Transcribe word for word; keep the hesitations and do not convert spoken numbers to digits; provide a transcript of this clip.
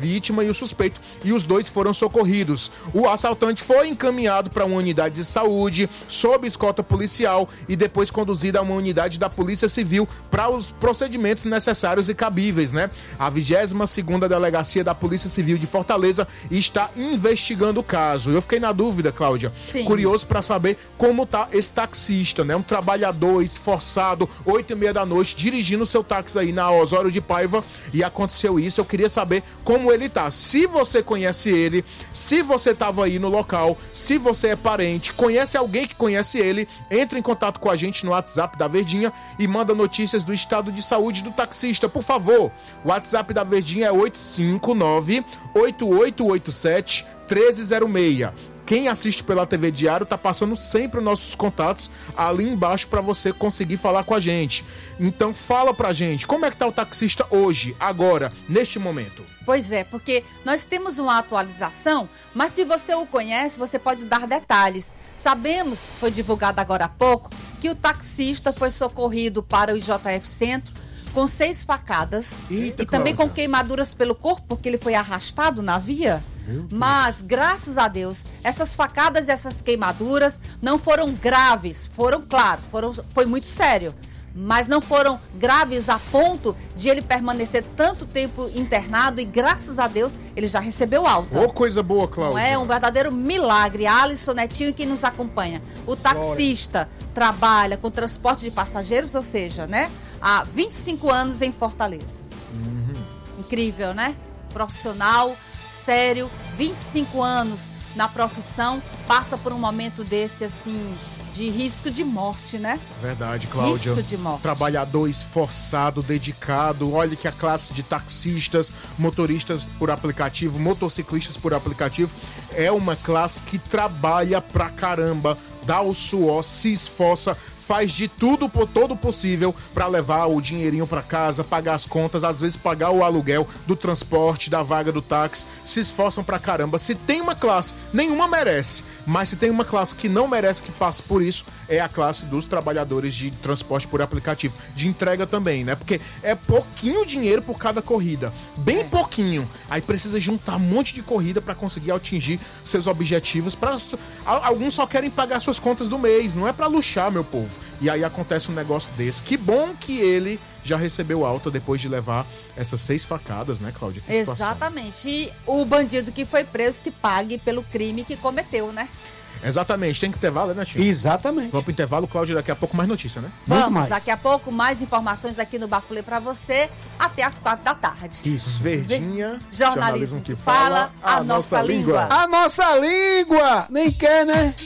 vítima e o suspeito, e os dois foram socorridos. O assaltante foi encaminhado para uma unidade de saúde, sob escolta policial, e depois conduzido a uma unidade da Polícia Civil para os procedimentos necessários e cabíveis, né? A vigésima segunda Delegacia da Polícia Civil de Fortaleza está investigando o caso. Eu fiquei na dúvida, Cláudia, Sim. curioso para saber como tá esse taxista, né? Um trabalhador esforçado, oito e meia da noite, dirigindo seu táxi aí na Osório de Paiva, e aconteceu isso. Eu queria saber como ele tá. Se você conhece ele, se você tava aí no local, se você é parente, conhece alguém que conhece ele, entre em contato com a gente no WhatsApp da Verdinha e manda notícias do estado de saúde do taxista, por favor. O WhatsApp da Verdinha é oito cinco nove, oito oito oito sete, um três zero seis. Quem assiste pela T V Diário tá passando sempre os nossos contatos ali embaixo para você conseguir falar com a gente. Então fala pra gente, como é que tá o taxista hoje, agora, neste momento? Pois é, porque nós temos uma atualização, mas se você o conhece, você pode dar detalhes. Sabemos, foi divulgado agora há pouco, que o taxista foi socorrido para o I J F Centro com seis facadas. Eita, e também com Cláudia. queimaduras pelo corpo, porque ele foi arrastado na via. Mas, graças a Deus, essas facadas e essas queimaduras não foram graves, foram, claro, foram, foi muito sério, mas não foram graves a ponto de ele permanecer tanto tempo internado, e graças a Deus ele já recebeu alta. Ô, coisa boa, Não Cláudia. é um verdadeiro milagre. Alisson Netinho, que nos acompanha. O taxista trabalha com transporte de passageiros, ou seja, né, há vinte e cinco anos em Fortaleza. Uhum. Incrível, né? Profissional, sério, vinte e cinco anos na profissão, passa por um momento desse, assim, de risco de morte, né? Verdade, Cláudia. Risco de morte. Trabalhador esforçado, dedicado. Olha que a classe de taxistas, motoristas por aplicativo, motociclistas por aplicativo, é uma classe que trabalha pra caramba, dá o suor, se esforça, faz de tudo por todo possível pra levar o dinheirinho pra casa, pagar as contas, às vezes pagar o aluguel do transporte, da vaga do táxi, se esforçam pra caramba. Se tem uma classe, nenhuma merece, mas se tem uma classe que não merece que passe por isso, é a classe dos trabalhadores de transporte por aplicativo, de entrega também, né? Porque é pouquinho dinheiro por cada corrida, bem É. pouquinho. Aí precisa juntar um monte de corrida pra conseguir atingir seus objetivos. Pra... Alguns só querem pagar suas contas do mês, não é pra luxar, meu povo. E aí acontece um negócio desse. Que bom que ele já recebeu alta depois de levar essas seis facadas, né, Cláudia? Que situação. Exatamente. E o bandido que foi preso, que pague pelo crime que cometeu, né? Exatamente. Tem que intervalo, né, Tio? Exatamente. Vamos pro intervalo, Cláudia, daqui a pouco mais notícia, né? Muito Vamos, mais. daqui a pouco mais informações aqui no Bafulê pra você, até às quatro da tarde. Isso. Verdinha. Jornalismo que fala a nossa língua. A nossa língua! Nem quer, né?